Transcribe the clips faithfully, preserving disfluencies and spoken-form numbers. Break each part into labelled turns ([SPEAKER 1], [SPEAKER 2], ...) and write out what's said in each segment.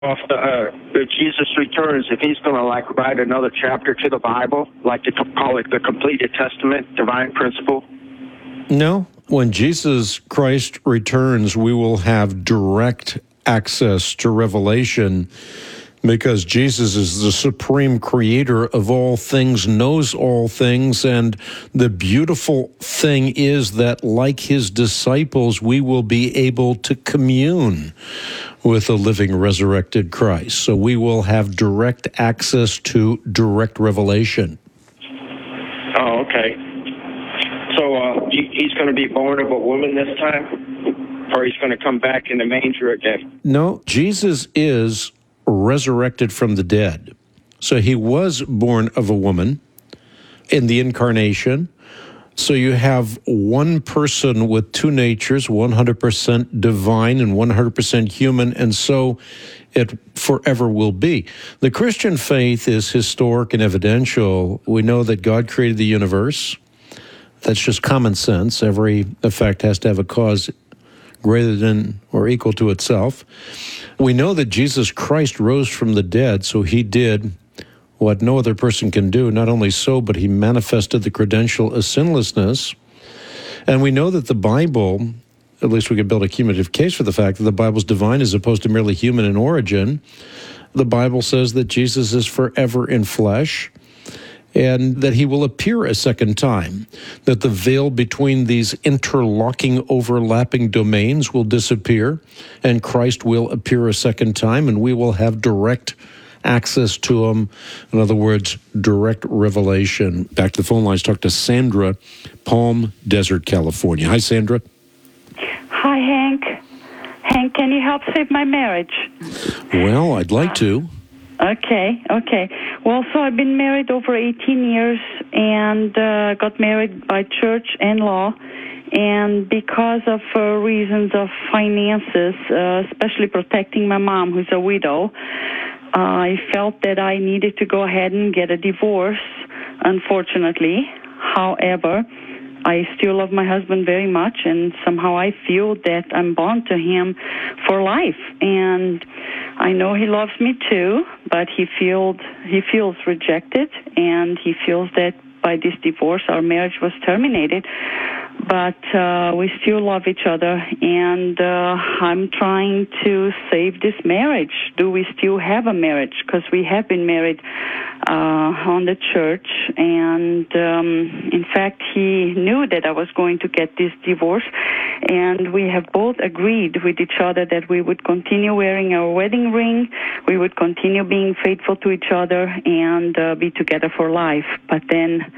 [SPEAKER 1] If, the, uh, if Jesus returns, if he's going to like write another chapter to the Bible, like to call it the completed testament, divine principle?
[SPEAKER 2] No. When Jesus Christ returns, we will have direct access to revelation because Jesus is the supreme creator of all things, knows all things, and the beautiful thing is that, like his disciples, we will be able to commune with the living, resurrected Christ. So we will have direct access to direct revelation.
[SPEAKER 1] Oh, okay. So uh, he's going to be born of a woman this time? Or he's going to come back in the manger again?
[SPEAKER 2] No, Jesus is resurrected from the dead. So he was born of a woman in the incarnation. So you have one person with two natures, one hundred percent divine and one hundred percent human, and so it forever will be. The Christian faith is historic and evidential. We know that God created the universe. That's just common sense. Every effect has to have a cause greater than or equal to itself. We know that Jesus Christ rose from the dead, so he did what no other person can do. Not only so, but he manifested the credential of sinlessness. And we know that the Bible, at least we can build a cumulative case for the fact that the Bible's divine as opposed to merely human in origin. The Bible says that Jesus is forever in flesh, and that he will appear a second time, that the veil between these interlocking, overlapping domains will disappear, and Christ will appear a second time, and we will have direct access to him. In other words, direct revelation. Back to the phone lines, talk to Sandra, Palm Desert, California. Hi, Sandra.
[SPEAKER 3] Hi, Hank. Hank, can you help save my marriage?
[SPEAKER 2] Well, I'd like to.
[SPEAKER 3] Okay, okay. Well, so I've been married over eighteen years and uh, got married by church and law. And because of uh, reasons of finances, uh, especially protecting my mom, who's a widow, uh, I felt that I needed to go ahead and get a divorce, unfortunately. However, I still love my husband very much, and somehow I feel that I'm bound to him for life. And I know he loves me too, but he feels he feels rejected, and he feels that by this divorce our marriage was terminated. But uh, we still love each other, and uh, I'm trying to save this marriage. Do we still have a marriage? Because we have been married uh, on the church, and um, in fact, he knew that I was going to get this divorce, and we have both agreed with each other that we would continue wearing our wedding ring, we would continue being faithful to each other, and uh, be together for life. But then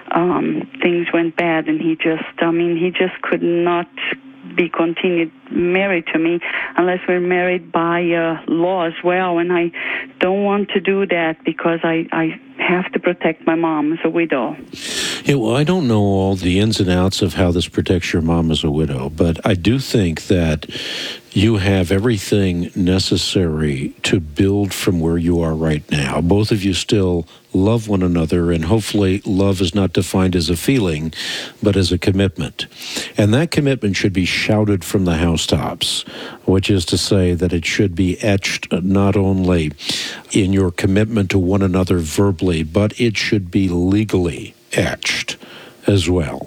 [SPEAKER 3] um, things went bad, and he just, I mean, he just could not be continued married to me unless we're married by uh, law as well, and I don't want to do that because I, I have to protect my mom as a widow.
[SPEAKER 2] Yeah, well, I don't know all the ins and outs of how this protects your mom as a widow, but I do think that you have everything necessary to build from where you are right now. Both of you still love one another, and hopefully love is not defined as a feeling, but as a commitment. And that commitment should be shouted from the housetops, which is to say that it should be etched not only in your commitment to one another verbally, but it should be legally etched as well.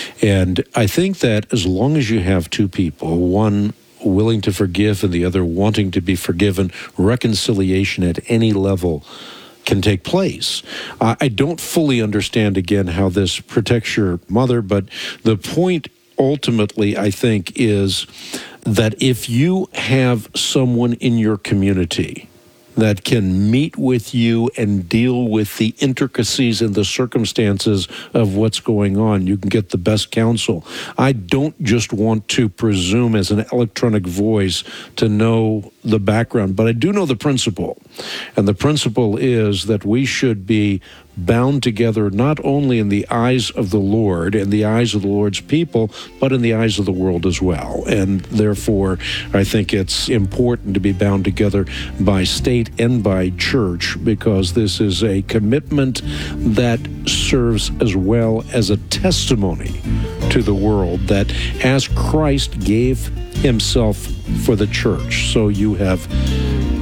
[SPEAKER 2] And I think that as long as you have two people, one willing to forgive and the other wanting to be forgiven, reconciliation at any level can take place. Uh, I don't fully understand, again, how this protects your mother, but the point ultimately, I think, is that if you have someone in your community that can meet with you and deal with the intricacies and the circumstances of what's going on, you can get the best counsel. I don't just want to presume as an electronic voice to know the background, but I do know the principle. And the principle is that we should be bound together not only in the eyes of the Lord and the eyes of the Lord's people, but in the eyes of the world as well. And therefore, I think it's important to be bound together by state and by church, because this is a commitment that serves as well as a testimony to the world that as Christ gave himself for the church, so you have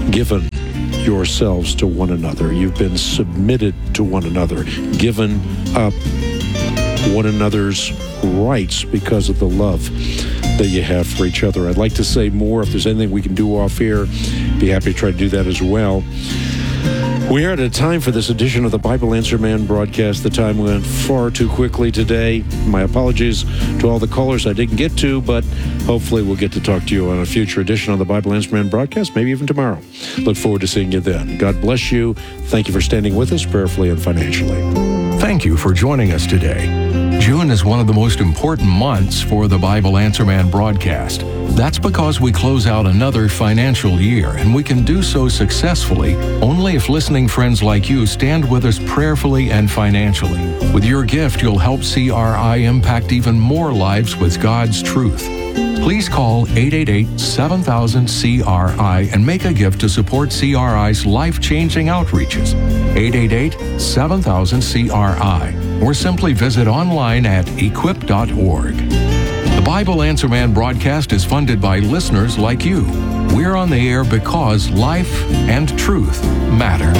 [SPEAKER 2] given yourselves to one another. You've been submitted to one another, given up one another's rights because of the love that you have for each other. I'd like to say more. If there's anything we can do off here, be happy to try to do that as well. We are at a time for this edition of the Bible Answer Man broadcast. The time went far too quickly today. My apologies to all the callers I didn't get to, but hopefully we'll get to talk to you on a future edition of the Bible Answer Man broadcast, maybe even tomorrow. Look forward to seeing you then. God bless you. Thank you for standing with us prayerfully and financially.
[SPEAKER 4] Thank you for joining us today. June is one of the most important months for the Bible Answer Man broadcast. That's because we close out another financial year, and we can do so successfully only if listening friends like you stand with us prayerfully and financially. With your gift, you'll help C R I impact even more lives with God's truth. Please call eight eight eight, seven thousand, C R I and make a gift to support C R I's life-changing outreaches. eight eight eight, seven thousand, C R I. Or simply visit online at equip dot org. The Bible Answer Man broadcast is funded by listeners like you. We're on the air because life and truth matter.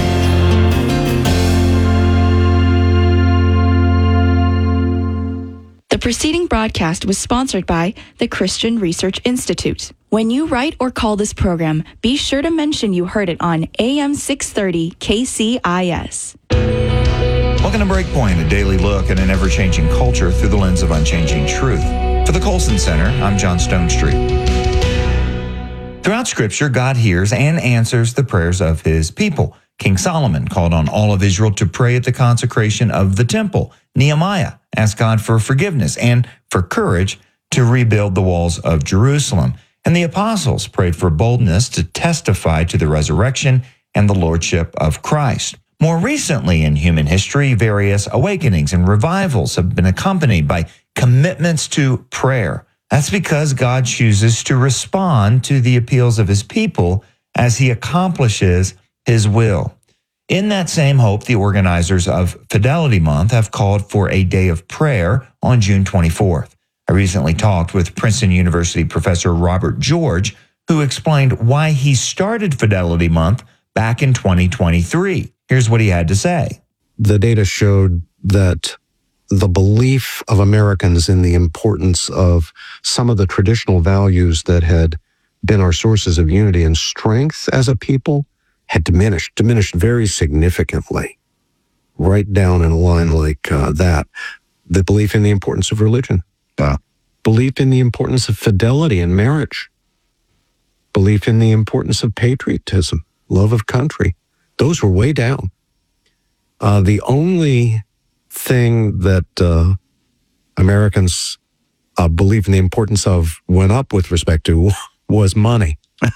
[SPEAKER 5] The preceding broadcast was sponsored by the Christian Research Institute. When you write or call this program, be sure to mention you heard it on A M six thirty K C I S.
[SPEAKER 6] Welcome to Breakpoint, a daily look at an ever-changing culture through the lens of unchanging truth. For the Colson Center, I'm John Stonestreet. Throughout Scripture, God hears and answers the prayers of His people. King Solomon called on all of Israel to pray at the consecration of the temple. Nehemiah asked God for forgiveness and for courage to rebuild the walls of Jerusalem. And the apostles prayed for boldness to testify to the resurrection and the lordship of Christ. More recently in human history, various awakenings and revivals have been accompanied by commitments to prayer. That's because God chooses to respond to the appeals of His people as He accomplishes His will. In that same hope, the organizers of Fidelity Month have called for a day of prayer on June twenty-fourth. I recently talked with Princeton University professor Robert George, who explained why he started Fidelity Month back in twenty twenty-three. Here's what he had to say.
[SPEAKER 7] The data showed that the belief of Americans in the importance of some of the traditional values that had been our sources of unity and strength as a people had diminished, diminished very significantly. Right down in a line like uh, that. The belief in the importance of religion. Uh, belief in the importance of fidelity in marriage. Belief in the importance of patriotism, love of country. Those were way down. Uh, the only thing that uh, Americans uh, believe in the importance of went up with respect to was money.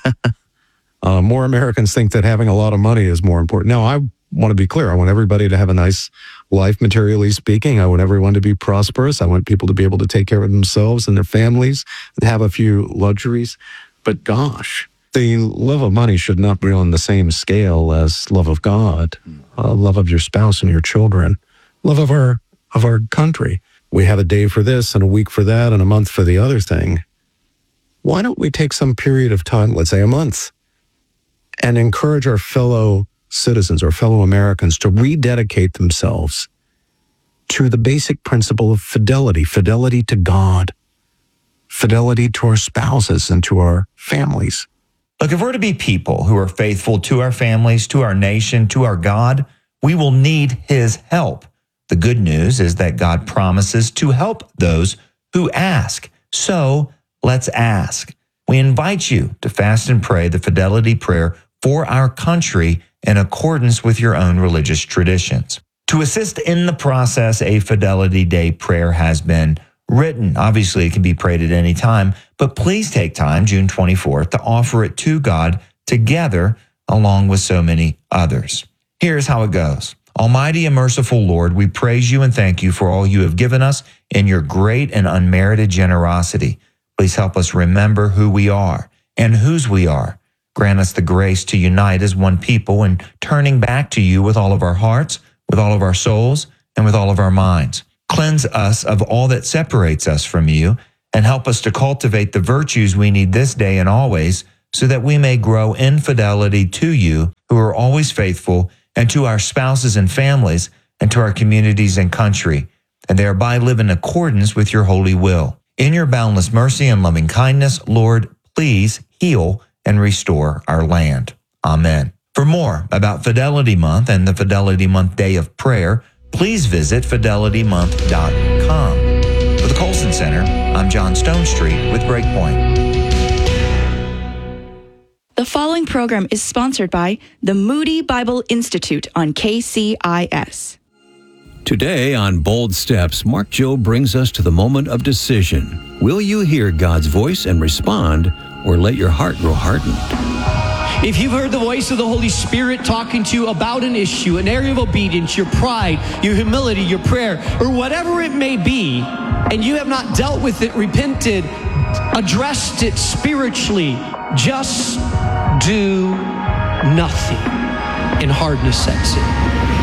[SPEAKER 7] uh, more Americans think that having a lot of money is more important. Now, I want to be clear. I want everybody to have a nice life, materially speaking. I want everyone to be prosperous. I want people to be able to take care of themselves and their families and have a few luxuries. But gosh, the love of money should not be on the same scale as love of God, uh, love of your spouse and your children, love of our of our country. We have a day for this and a week for that and a month for the other thing. Why don't we take some period of time, let's say a month, and encourage our fellow citizens, our fellow Americans, to rededicate themselves to the basic principle of fidelity, fidelity to God, fidelity to our spouses and to our families.
[SPEAKER 6] Look, if we're to be people who are faithful to our families, to our nation, to our God, we will need His help. The good news is that God promises to help those who ask. So let's ask. We invite you to fast and pray the fidelity prayer for our country in accordance with your own religious traditions. To assist in the process, a Fidelity Day prayer has been written. Obviously, it can be prayed at any time, but please take time, June twenty-fourth, to offer it to God together along with so many others. Here's how it goes. Almighty and merciful Lord, we praise you and thank you for all you have given us in your great and unmerited generosity. Please help us remember who we are and whose we are. Grant us the grace to unite as one people in turning back to you with all of our hearts, with all of our souls, and with all of our minds. Cleanse us of all that separates us from you and help us to cultivate the virtues we need this day and always so that we may grow in fidelity to you, who are always faithful, and to our spouses and families, and to our communities and country, and thereby live in accordance with your holy will. In your boundless mercy and loving kindness, Lord, please heal and restore our land. Amen. For more about Fidelity Month and the Fidelity Month Day of Prayer, please visit fidelity month dot com. For the Colson Center, I'm John Stonestreet with Breakpoint.
[SPEAKER 5] The following program is sponsored by the Moody Bible Institute on K C I S.
[SPEAKER 8] Today on Bold Steps, Mark Jobe brings us to the moment of decision. Will you hear God's voice and respond, or let your heart grow hardened?
[SPEAKER 9] If you've heard the voice of the Holy Spirit talking to you about an issue, an area of obedience, your pride, your humility, your prayer, or whatever it may be, and you have not dealt with it, repented, addressed it spiritually, just do nothing, and hardness sets in.